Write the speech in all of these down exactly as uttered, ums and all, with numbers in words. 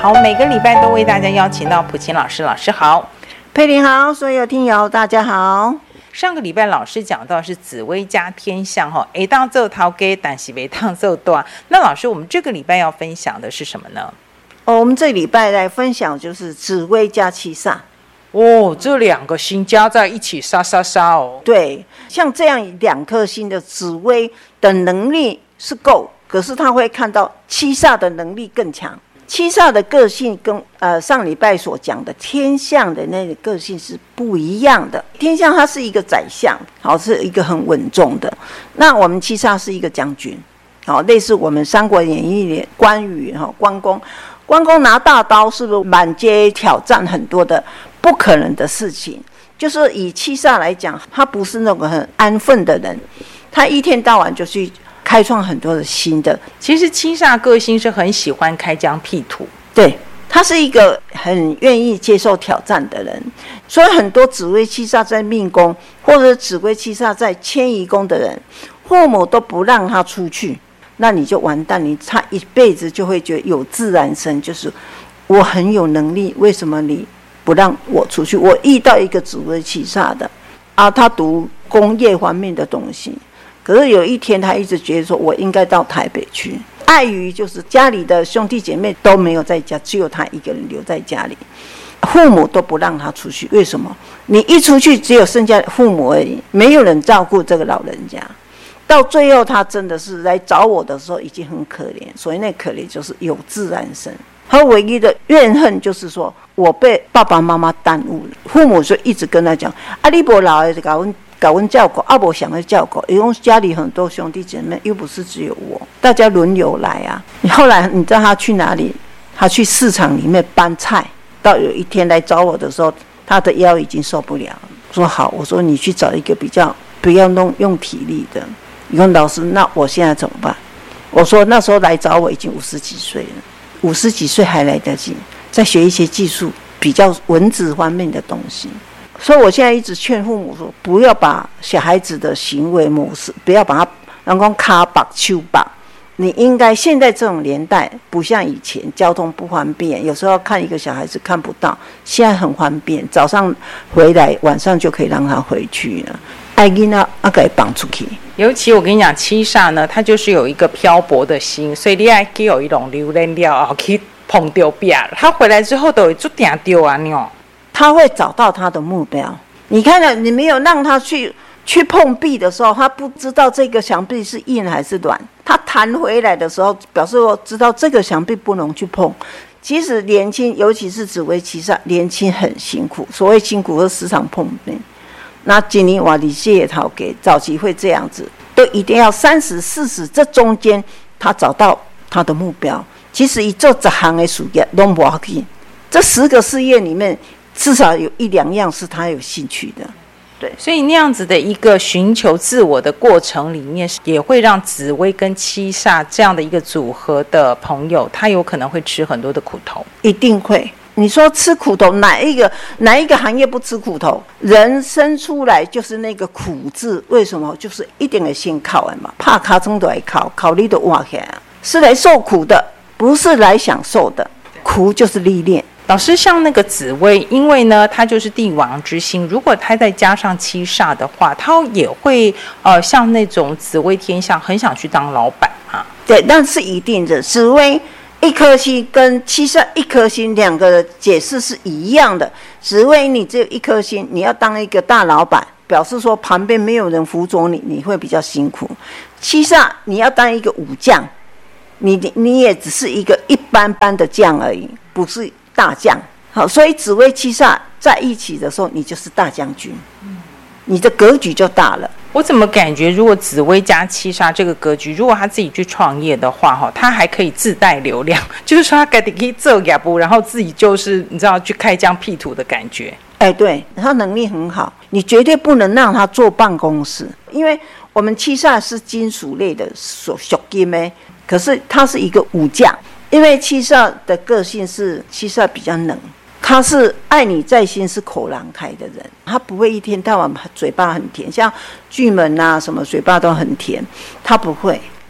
好，每个礼拜都为大家邀请到普琴老师，老师好。 佩玲好，所有听友大家好。 上个礼拜老师讲到是紫微加天相哈，哎当做头家，但是没当做大。那老师，我们这个礼拜要分享的是什么呢？ 哦，我们这礼拜来分享就是紫微加七煞。 哦，这两个星加在一起杀杀杀哦。 对，像这样两颗星的紫微的能力是够，可是他会看到七煞的能力更强。七煞的个性跟呃上礼拜所讲的天象的那个个性是不一样的。天象它是一个宰相，好，是一个很稳重的。那我们七煞是一个将军，好，类似我们《三国演义》里关羽哈，关公，关公拿大刀，是不是满街挑战很多的不可能的事情？就是以七煞来讲，他不是那个很安分的人，他一天到晚就去开创很多的新的。 其实七煞个性是很喜欢开疆辟土， 对，他是一个很愿意接受挑战的人，所以很多紫微七煞在命宫或者紫微七煞在迁移宫的人，父母都不让他出去，那你就完蛋，你他一辈子就会觉得有自然生，就是我很有能力，为什么你不让我出去？我遇到一个紫微七煞的啊，他读工业方面的东西，可是有一天他一直觉得说我应该到台北去，碍于就是家里的兄弟姐妹都没有在家，只有他一个人留在家里，父母都不让他出去。为什么？你一出去只有剩下父母而已，没有人照顾这个老人家。到最后他真的是来找我的时候已经很可怜，所以那可怜就是有自然生。他唯一的怨恨就是说我被爸爸妈妈耽误了，父母就一直跟他讲啊，你不老的就把我把我照顾，啊，我想要照顾，因为家里很多兄弟姐妹，又不是只有我，大家轮流来啊。后来你知道他去哪里？他去市场里面搬菜。到有一天来找我的时候，他的腰已经受不了了。说好，我说你去找一个比较不要弄用体力的。你说老师，那我现在怎么办？我说那时候来找我已经五十几岁了，五十几岁还来得及再学一些技术，比较文字方面的东西。所以我现在一直劝父母说，不要把小孩子的行为模式，不要把他人讲卡绑手绑。你应该现在这种年代不像以前交通不方便，有时候看一个小孩子看不到，现在很方便，早上回来晚上就可以让他回去了。爱囡仔啊，给绑出去。 尤其我跟你讲，七煞呢，它就是有一个漂泊的心，所以你爱给有一种留恋了后去碰丢边，他回来之后都会注定丢啊你哦。 他会找到他的目标。你看了，你没有让他去去碰壁的时候，他不知道这个墙壁是硬还是软。他弹回来的时候，表示我知道这个墙壁不能去碰。其实年轻，尤其是紫微七煞，年轻很辛苦。所谓辛苦是时常碰壁。那今年我理解头给早期会这样子，都一定要三十四十这中间，他找到他的目标。其实一做这行的事业都不要紧，这十个事业里面至少有一两样是他有兴趣的。对， 所以那样子的一个寻求自我的过程里面，也会让紫微跟七煞这样的一个组合的朋友，他有可能会吃很多的苦头， 一定会。你说吃苦头，哪一个哪一个行业不吃苦头？人生出来就是那个苦字，为什么？就是一定会先考的嘛，怕卡中都来考，考虑都挖起来，是来受苦的，不是来享受的。苦就是历练。 老师，像那个紫微，因为呢，它就是帝王之星，如果它再加上七煞的话，它也会呃像那种紫微天象，很想去当老板嘛。 对，但是一定的，紫微一颗星跟七煞一颗星两个解释是一样的。紫微你只有一颗星，你要当一个大老板，表示说旁边没有人辅佐你，你会比较辛苦。七煞你要当一个武将，你你也只是一个一般般的将而已，不是大将。好，所以紫微七煞在一起的时候，你就是大将军，你的格局就大了。 我怎么感觉，如果紫微加七煞这个格局，如果他自己去创业的话，他还可以自带流量，就是说他自己可以做业务，然后自己就是你知道去开疆辟土的感觉。 哎，对，他能力很好，你绝对不能让他坐办公室，因为我们七煞是金属类的属属金的，可是他是一个武将，因为七煞的个性是七煞比较冷。他是爱你在心，是口难开的人，他不会一天到晚嘴巴很甜，像巨门啊什么嘴巴都很甜，他不会，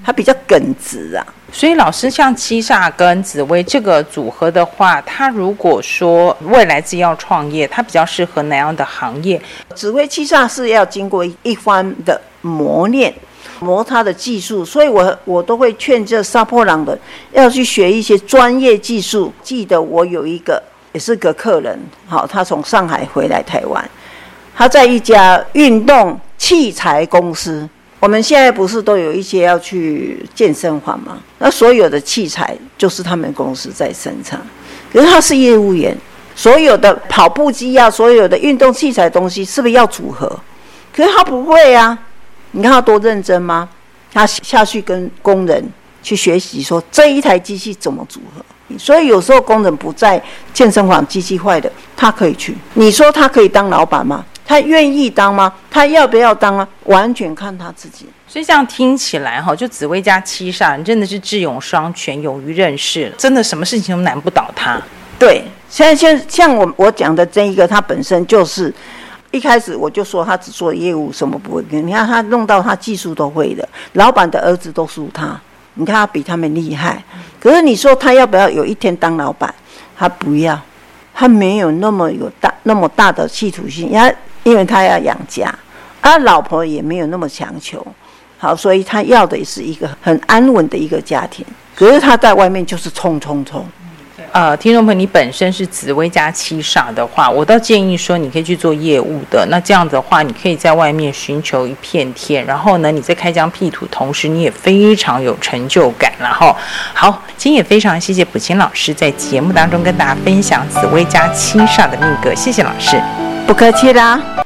他比较耿直啊。 所以老师，像七煞跟紫微这个组合的话，他如果说未来自己要创业，他比较适合哪样的行业？ 紫微七煞是要经过一番的磨练，磨他的技术，所以我我都会劝这杀破狼的要去学一些专业技术。记得我有一个也是个客人，好，他从上海回来台湾，他在一家运动器材公司。我们现在不是都有一些要去健身房吗？那所有的器材就是他们公司在生产，可是他是业务员，所有的跑步机啊，所有的运动器材东西是不是要组合？可是他不会啊，你看他多认真吗？他下去跟工人去学习说这一台机器怎么组合。所以有时候工人不在健身房，机器坏的，他可以去。你说他可以当老板吗？他愿意当吗？他要不要当啊？完全看他自己。 所以这样听起来哈，就紫微加七煞，真的是智勇双全，勇于任事，真的什么事情都难不倒他。 对，现在像像我我讲的这一个，他本身就是一开始我就说他只做业务，什么不会。你看他弄到他技术都会的，老板的儿子都输他，你看他比他们厉害。可是你说他要不要有一天当老板？他不要，他没有那么有大那么大的企图心，他因为他要养家，他老婆也没有那么强求，好，所以他要的也是一个很安稳的一个家庭。可是他在外面就是冲冲冲。 呃，听众朋友，你本身是紫微加七煞的话，我倒建议说你可以去做业务的。那这样子的话，你可以在外面寻求一片天，然后呢，你在开疆辟土，同时你也非常有成就感。然后，好，今天也非常谢谢卜清老师在节目当中跟大家分享紫微加七煞的命格，谢谢老师， 不客气啦。